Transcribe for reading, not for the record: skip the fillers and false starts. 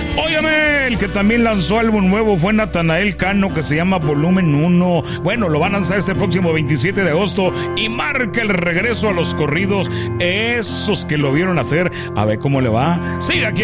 Óyame, el que también lanzó álbum nuevo fue Natanael Cano, que se llama Volumen 1. Bueno, lo van a lanzar este próximo 27 de agosto y marca el regreso a los corridos. Esos que lo vieron hacer, a ver cómo le va. Siga aquí